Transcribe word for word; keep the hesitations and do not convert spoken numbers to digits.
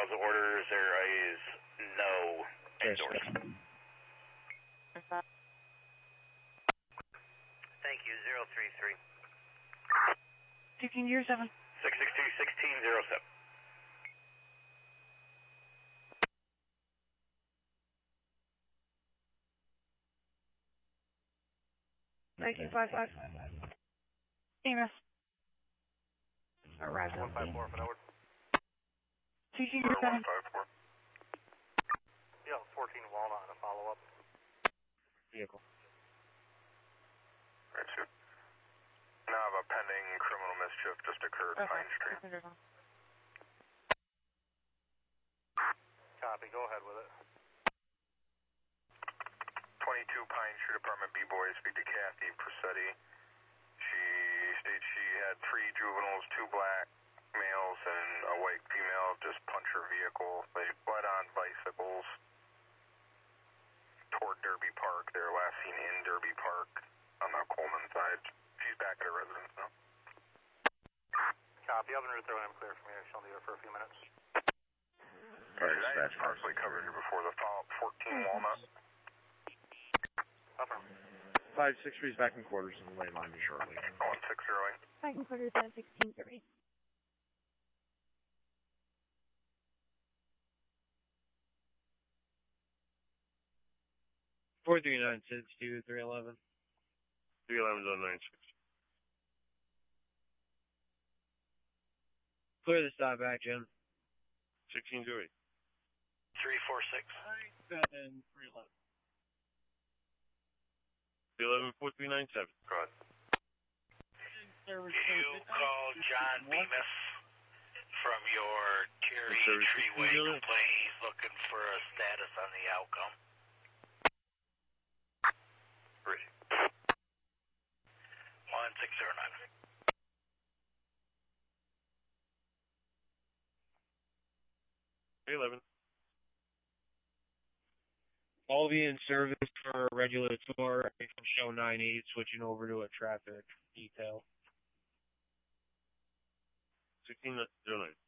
cause of orders, there is no indoors. Thank you, zero three three. sixteen zero seven. six six two, sixteen zero seven. nineteen five five. E M S. Arrived one five four, forward. sixteen zero seven. Yeah, fourteen Walnut on a follow-up. Vehicle. Right, two. Now I have a pending criminal mischief just occurred, Okay. Pine Street. Copy, go ahead with it. twenty-two Pine Street, Apartment B-Boy, speak to Kathy Presetti. She states she had three juveniles, two black males and a white female just punch her vehicle. They fled on bicycles toward Derby Park. They were last seen in Derby Park on the Coleman side. She's back at her residence now. Copy, I've been throwing him clear from here. She'll need her for a few minutes. Alright, that's partially covered here before the follow-up, fourteen Walnut. Upper. five six three is back in quarters and lane line me shortly. one six zero eight. Back in quarters at sixteen three. four three nine six two three eleven. three eleven's on nine six. Clear the stop back, Jim. sixteen zero eight. three four six. And three eleven. three eleven, four three nine seven. Go ahead. You call John Bemis from your Terry Treeway complaint. He's looking for a status on the outcome. Three. one six zero nine. three eleven. I'll be in service for a regular tour. I can show nine eight, switching over to a traffic detail. sixteen zero nine.